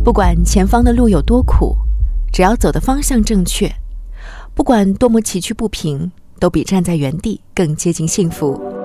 不管前方的路有多苦，只要走的方向正确，不管多么崎岖不平，都比站在原地更接近幸福。